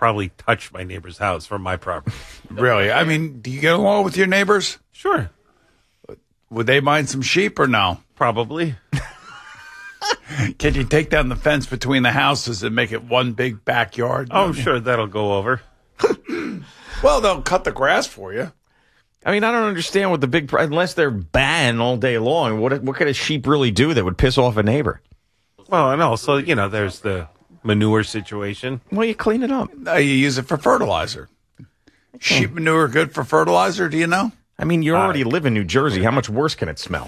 probably touch my neighbor's house from my property. Really? I mean, do you get along with your neighbors? Sure. Would they mind some sheep or no? Probably. Can you take down the fence between the houses and make it one big backyard? Oh, sure, that'll go over. Well, they'll cut the grass for you. I mean, I don't understand what the big unless they're baaing all day long. What could a sheep really do that would piss off a neighbor? Well, and also, there's the manure situation. Well, you clean it up. No, you use it for fertilizer. Sheep manure good for fertilizer, do you know? I mean, you already live in New Jersey. How much worse can it smell?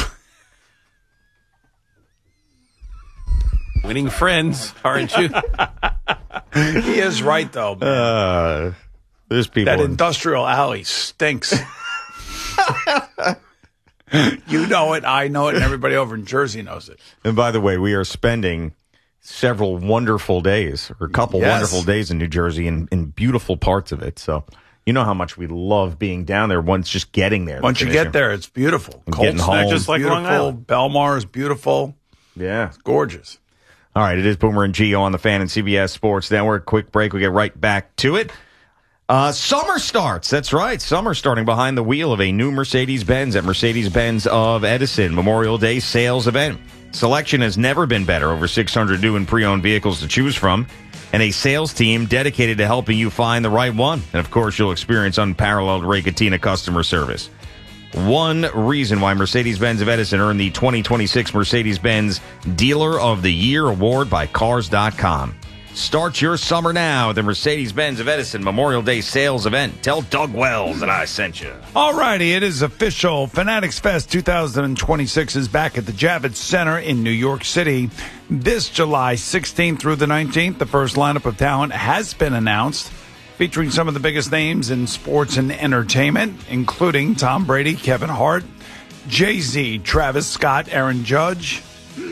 Winning friends, aren't you? He is right, though, man. There's people. That industrial alley stinks. You know it, I know it, and everybody over in Jersey knows it. And by the way, we are spending several wonderful days, or a couple wonderful days in New Jersey, in beautiful parts of it. So you know how much we love being down there. Once just getting there. Once you get there, it's beautiful. Getting home, just like beautiful. Long Island. Belmar is beautiful. Yeah, it's gorgeous. All right, it is Boomer and Gio on the Fan and CBS Sports Network. Quick break. We get right back to it. Summer starts. That's right. Summer starting behind the wheel of a new Mercedes-Benz at Mercedes-Benz of Edison Memorial Day sales event. Selection has never been better. Over 600 new and pre-owned vehicles to choose from, and a sales team dedicated to helping you find the right one. And, of course, you'll experience unparalleled Ray Cattina customer service. One reason why Mercedes-Benz of Edison earned the 2026 Mercedes-Benz Dealer of the Year award by Cars.com. Start your summer now at the Mercedes-Benz of Edison Memorial Day sales event. Tell Doug Wells that I sent you. All righty, it is official. Fanatics Fest 2026 is back at the Javits Center in New York City. This July 16th through the 19th, the first lineup of talent has been announced, featuring some of the biggest names in sports and entertainment, including Tom Brady, Kevin Hart, Jay-Z, Travis Scott, Aaron Judge,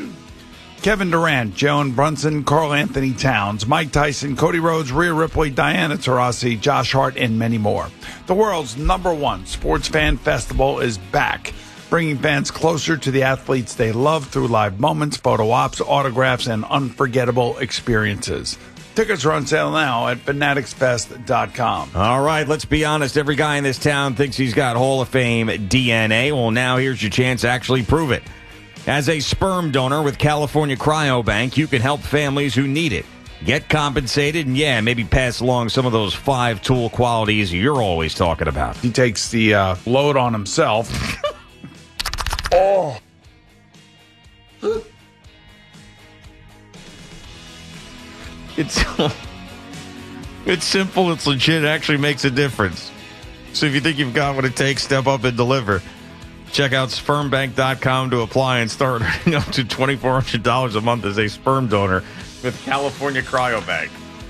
Kevin Durant, Jalen Brunson, Karl Anthony Towns, Mike Tyson, Cody Rhodes, Rhea Ripley, Diana Taurasi, Josh Hart, and many more. The world's #1 sports fan festival is back, bringing fans closer to the athletes they love through live moments, photo ops, autographs, and unforgettable experiences. Tickets are on sale now at fanaticsfest.com. All right, let's be honest. Every guy in this town thinks he's got Hall of Fame DNA. Well, now here's your chance to actually prove it. As a sperm donor with California Cryobank, you can help families who need it. Get compensated and, maybe pass along some of those 5-tool qualities you're always talking about. He takes the load on himself. Oh. It's simple. It's legit. It actually makes a difference. So if you think you've got what it takes, step up and deliver. Check out spermbank.com to apply and start earning up to $2,400 a month as a sperm donor with California Cryobank.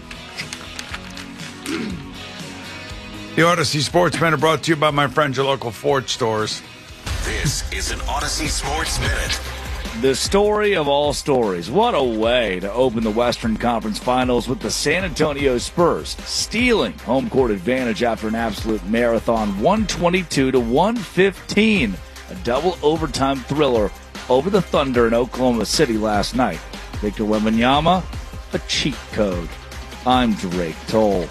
The Odyssey Sports Minute brought to you by my friends at local Ford stores. This is an Odyssey Sports Minute. The story of all stories. What a way to open the Western Conference Finals with the San Antonio Spurs stealing home court advantage after an absolute marathon, 122-115. A double overtime thriller over the Thunder in Oklahoma City last night. Victor Wembanyama, a cheat code. I'm Drake Toll.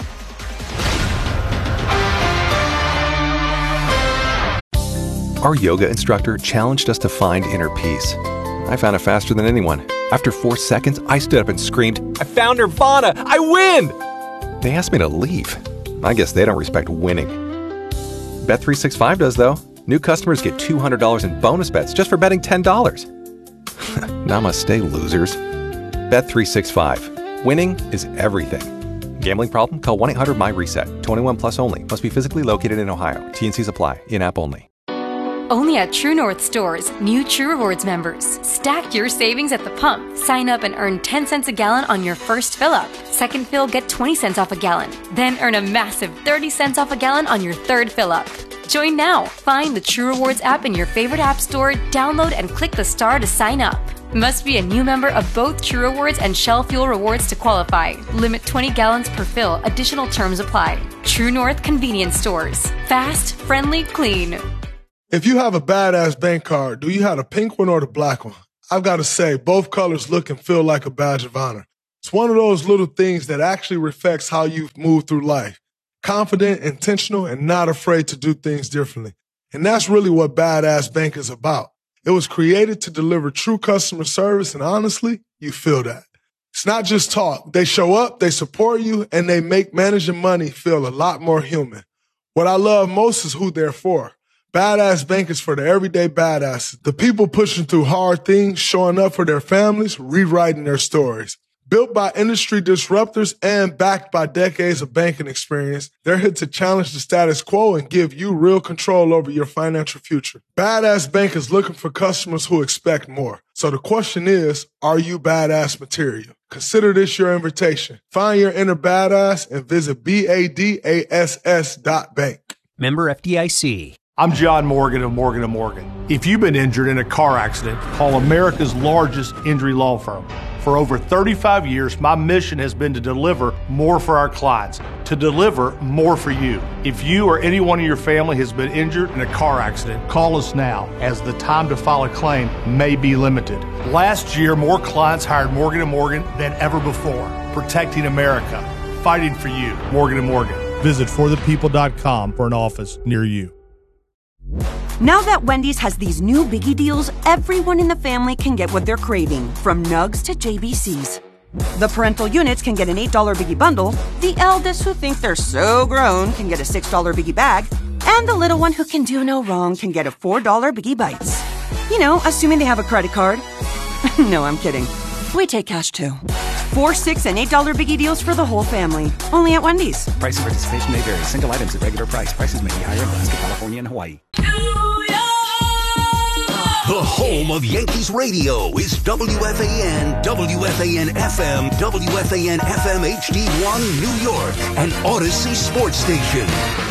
Our yoga instructor challenged us to find inner peace. I found it faster than anyone. After 4 seconds, I stood up and screamed, "I found Nirvana! I win!" They asked me to leave. I guess they don't respect winning. Bet365 does, though. New customers get $200 in bonus bets just for betting $10. Namaste, losers. Bet365. Winning is everything. Gambling problem? Call 1-800-MY-RESET. 21 plus only. Must be physically located in Ohio. T&Cs apply. In-app only. Only at True North stores, new True Rewards members. Stack your savings at the pump. Sign up and earn 10 cents a gallon on your first fill-up. Second fill, get 20 cents off a gallon. Then earn a massive 30 cents off a gallon on your third fill-up. Join now. Find the True Rewards app in your favorite app store, download and click the star to sign up. Must be a new member of both True Rewards and Shell Fuel Rewards to qualify. Limit 20 gallons per fill. Additional terms apply. True North Convenience Stores. Fast, friendly, clean. If you have a badass bank card, do you have the pink one or the black one? I've got to say, both colors look and feel like a badge of honor. It's one of those little things that actually reflects how you've moved through life. Confident, intentional, and not afraid to do things differently. And that's really what Badass Bank is about. It was created to deliver true customer service, and honestly, you feel that. It's not just talk. They show up, they support you, and they make managing money feel a lot more human. What I love most is who they're for. Badass Bank is for the everyday badasses, the people pushing through hard things, showing up for their families, rewriting their stories. Built by industry disruptors and backed by decades of banking experience, they're here to challenge the status quo and give you real control over your financial future. Badass Bank is looking for customers who expect more. So the question is, are you badass material? Consider this your invitation. Find your inner badass and visit BADASS.bank. Member FDIC. I'm John Morgan of Morgan & Morgan. If you've been injured in a car accident, call America's largest injury law firm. For over 35 years, my mission has been to deliver more for our clients, to deliver more for you. If you or anyone in your family has been injured in a car accident, call us now, as the time to file a claim may be limited. Last year, more clients hired Morgan & Morgan than ever before. Protecting America. Fighting for you. Morgan & Morgan. Visit forthepeople.com for an office near you. Now that Wendy's has these new biggie deals, everyone in the family can get what they're craving, from nugs to JBCs. The parental units can get an $8 biggie bundle, the eldest who think they're so grown can get a $6 biggie bag, and the little one who can do no wrong can get a $4 biggie bites. You know, assuming they have a credit card. No, I'm kidding. We take cash too. 4, 6, and $8 biggie deals for the whole family. Only at Wendy's. Price and participation may vary. Single items at regular price. Prices may be higher in Alaska, California, and Hawaii. The home of Yankees radio is WFAN, WFAN FM, WFAN FM HD1 New York, an Odyssey sports station.